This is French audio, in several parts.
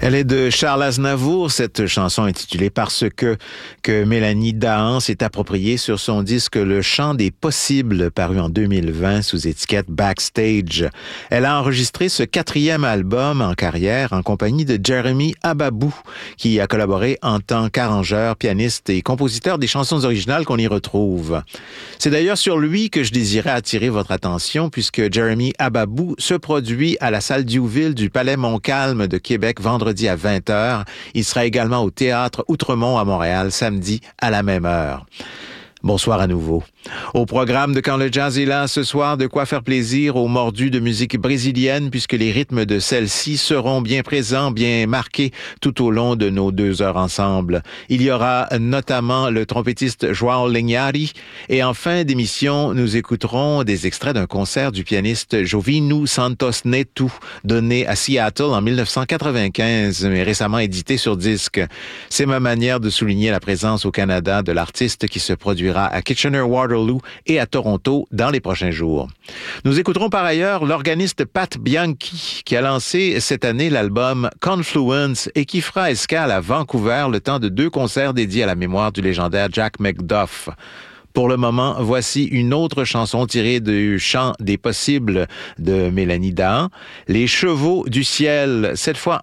Elle est de Charles Aznavour, cette chanson intitulée Parce que Mélanie Dahan s'est appropriée sur son disque Le Chant des Possibles, paru en 2020 sous étiquette Backstage. Elle a enregistré ce 4e album en carrière en compagnie de Jeremy Ababou, qui a collaboré en tant qu'arrangeur, pianiste et compositeur des chansons originales qu'on y retrouve. C'est d'ailleurs sur lui que je désirais attirer votre attention, puisque Jeremy Ababou se produit à la salle Diouville du Palais Montcalm de Québec vendredi à 20h. Il sera également au Théâtre Outremont à Montréal samedi à la même heure. Bonsoir à nouveau. Au programme de Quand le jazz est là ce soir, de quoi faire plaisir aux mordus de musique brésilienne, puisque les rythmes de celle-ci seront bien présents, bien marqués tout au long de nos 2 heures ensemble. Il y aura notamment le trompettiste João Linhares, et en fin d'émission, nous écouterons des extraits d'un concert du pianiste Jovino Santos Neto, donné à Seattle en 1995, mais récemment édité sur disque. C'est ma manière de souligner la présence au Canada de l'artiste qui se produira à Kitchener-Waterloo et à Toronto dans les prochains jours. Nous écouterons par ailleurs l'organiste Pat Bianchi, qui a lancé cette année l'album Confluence et qui fera escale à Vancouver le temps de 2 concerts dédiés à la mémoire du légendaire Jack McDuff. Pour le moment, voici une autre chanson tirée du Chant des Possibles de Mélanie Dahan, Les Chevaux du Ciel, cette fois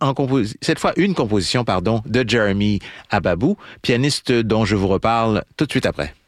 une composition de Jeremy Ababou, pianiste dont je vous reparle tout de suite après.